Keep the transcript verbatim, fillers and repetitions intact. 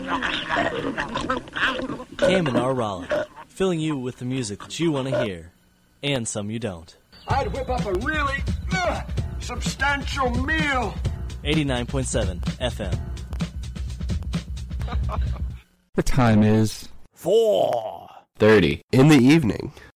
Cam and R. Raleigh, filling you with the music that you want to hear, and some you don't. I'd whip up a really uh, substantial meal. eighty-nine point seven F M. The time is Four thirty in the evening.